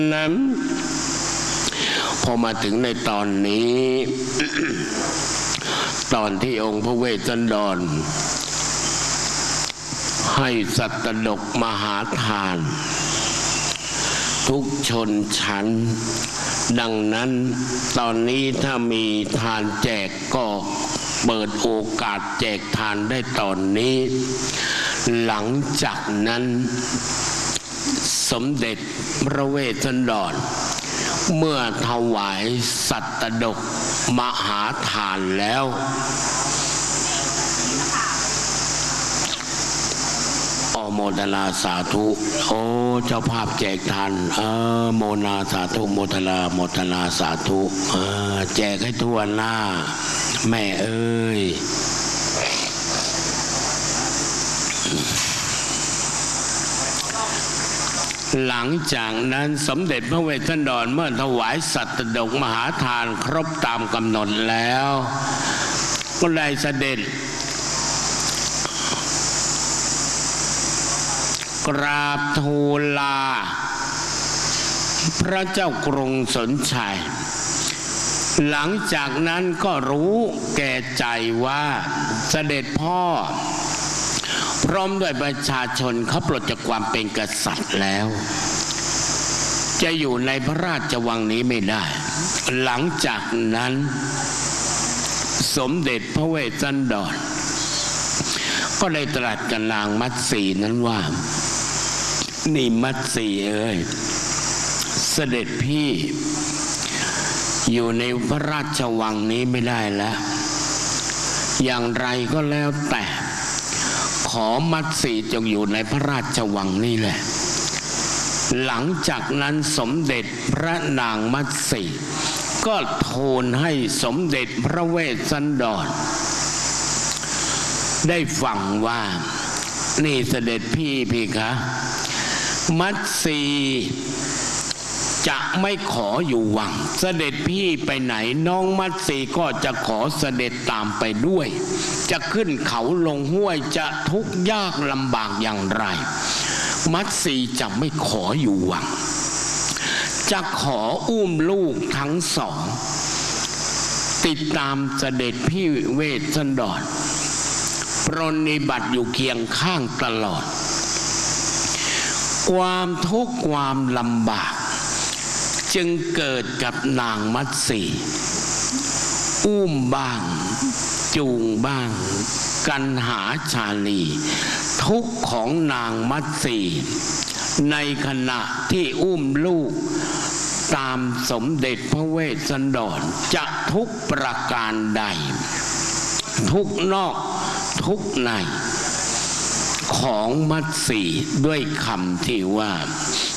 นั้นพอมาถึงในตอนนี้ ตอนที่องค์พระเวสสันดรให้สัตดกมหาทานทุกชนชั้นดังนั้นตอนนี้ถ้ามีทานแจกก็เปิดโอกาสแจกทานได้ตอนนี้หลังจากนั้นสมเด็จพระเวสสันดรเมื่อถวายสัตดกมหาทานแล้วโมทนาสาธุโอ้เจ้าภาพแจกทานโมนาสาธุโมทนาสาธุแจกให้ทั่วหน้าแม่เอ้ยหลังจากนั้นสมเด็จพระเวสสันดรเมื่อถวายสัตดกมหาทานครบตามกำหนดแล้วก็ได้เสด็จกราบทูลลาพระเจ้ากรุงสนชัยหลังจากนั้นก็รู้แก่ใจว่าเสด็จพ่อพร้อมด้วยประชาชนเขาปลดจากความเป็นกษัตริย์แล้วจะอยู่ในพระราชวังนี้ไม่ได้หลังจากนั้นสมเด็จพระเวสสันดรก็ได้ตรัสกับนางมัตสีนั้นว่านี่มัตสีเอ้ยเสด็จพี่อยู่ในพระราชวังนี้ไม่ได้แล้วอย่างไรก็แล้วแต่ขอมัตสีจงอยู่ในพระราชวังนี่แหละหลังจากนั้นสมเด็จพระนางมัตสีก็ทูลให้สมเด็จพระเวสสันดรได้ฟังว่านี่เสด็จพี่คะมัตสีจะไม่ขออยู่วังเสด็จพี่ไปไหนน้องมัตสีก็จะขอเสด็จตามไปด้วยจะขึ้นเขาลงห้วยจะทุกข์ยากลำบากอย่างไรมัตสีจะไม่ขออยู่วังจะขออุ้มลูกทั้งสองติดตามเสด็จพี่เวสสันดรปรนนิบัติอยู่เคียงข้างตลอดความทุกข์ความลำบากจึงเกิดกับนางมัตสีอุ้มบ้างจูงบ้างกันหาชาลีทุกข์ของนางมัตสีในขณะที่อุ้มลูกตามสมเด็จพระเวสสันดรจะทุกประการใดทุกนอกทุกในของมัตสีด้วยคำที่ว่า